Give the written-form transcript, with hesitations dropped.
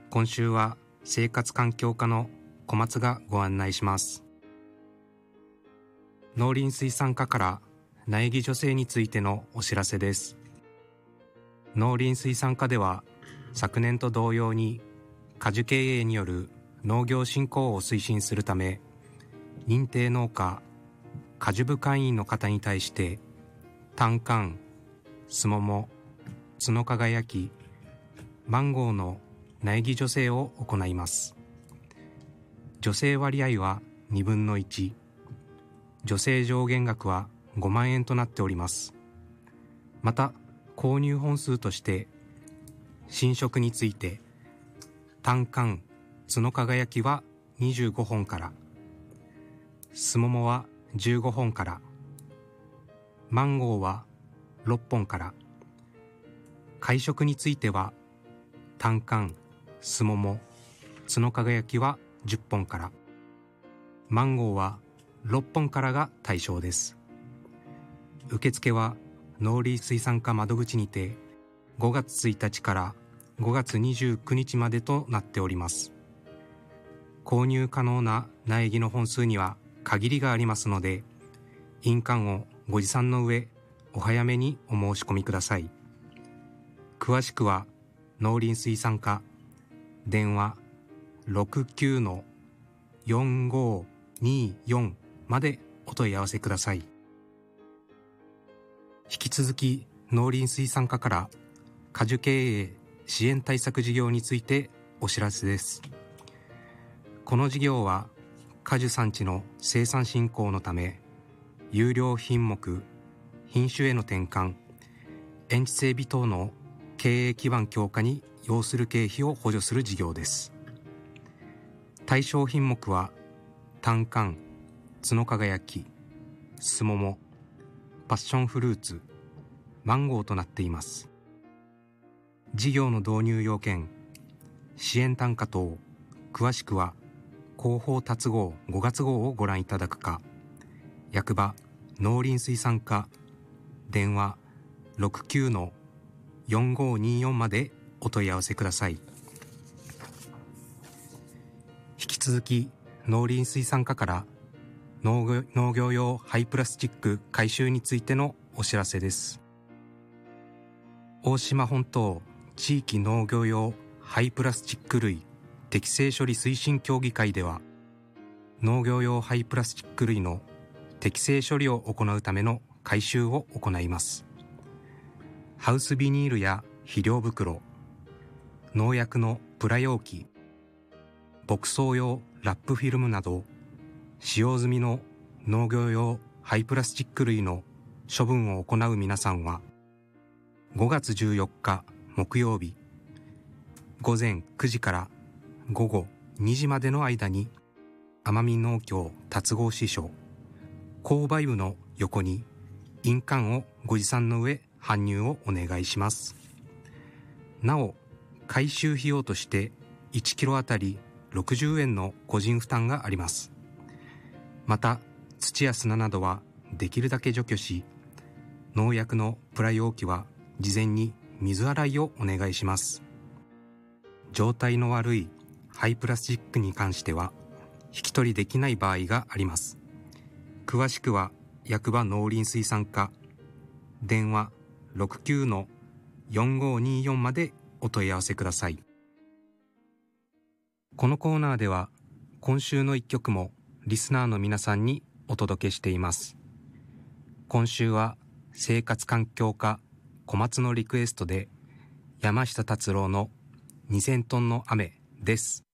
今週は生活環境課の小松がご案内します。農林水産課から苗木助成についてのお知らせです。農林水産課では昨年と同様に果樹経営による農業振興を推進するため、認定農家果樹部会員の方に対して単管、すもも、角輝き、マンゴーの苗木助成を行います。助成割合は2分の1、助成上限額は5万円となっております。また購入本数として新色について単管、角輝きは25本から、すももは15本から、マンゴーは6本から、会色については単管、すもも、角輝きは10本から、マンゴーは6本からが対象です。受付は農林水産課窓口にて5月1日から5月29日までとなっております。購入可能な苗木の本数には限りがありますので、印鑑をご持参の上、お早めにお申し込みください。詳しくは農林水産課電話 69-4524 までお問い合わせください。引き続き農林水産課から果樹経営支援対策事業についてお知らせです。この事業は果樹産地の生産振興のため、優良品目、品種への転換、園地整備等の経営基盤強化に要する経費を補助する事業です。対象品目は単管、角輝き、すもも、パッションフルーツ、マンゴーとなっています。事業の導入要件、支援単価等、詳しくは広報達号5月号をご覧いただくか、役場農林水産課電話 69-4524 までお問い合わせください。引き続き農林水産課から農業用廃プラスチック回収についてのお知らせです。大島本島地域農業用廃プラスチック類適正処理推進協議会では、農業用廃プラスチック類の適正処理を行うための回収を行います。ハウスビニールや肥料袋、農薬のプラ容器、牧草用ラップフィルムなど使用済みの農業用廃プラスチック類の処分を行う皆さんは、5月14日木曜日午前9時から午後2時までの間に、奄美農協達合支所購買部の横に印鑑をご持参の上、搬入をお願いします。なお、回収費用として1キロあたり60円の個人負担があります。また土や砂などはできるだけ除去し、農薬のプラ容器は事前に水洗いをお願いします。状態の悪い廃プラスチックに関しては引き取りできない場合があります。詳しくは役場農林水産課電話 69-4524 までお問い合わせください。このコーナーでは今週の一曲もリスナーの皆さんにお届けしています。今週は生活環境課小松のリクエストで山下達郎の2000トンの雨です。